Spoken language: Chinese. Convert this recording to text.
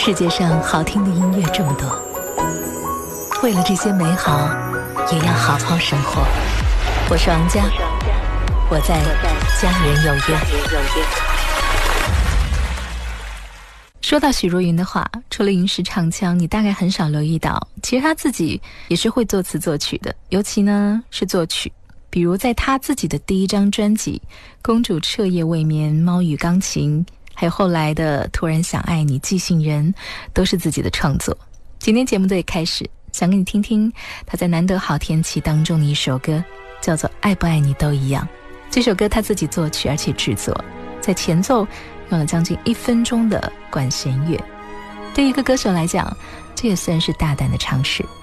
世界上好听的音乐这么多，为了这些美好，也要好好生活。我是王佳，我在家人有约。说到许茹芸的话，除了吟诗唱腔，你大概很少留意到，其实她自己也是会作词作曲的，尤其呢是作曲。比如在她自己的第一张专辑《公主彻夜未眠》《猫与钢琴》，还有后来的《突然想爱你》《寄信人》，都是自己的创作。今天节目的开始，想给你听听她在《难得好天气》当中的一首歌，叫做《爱不爱你都一样》。这首歌她自己作曲而且制作，在前奏用了将近1分钟的管弦乐。对一个歌手来讲，这也算是大胆的尝试。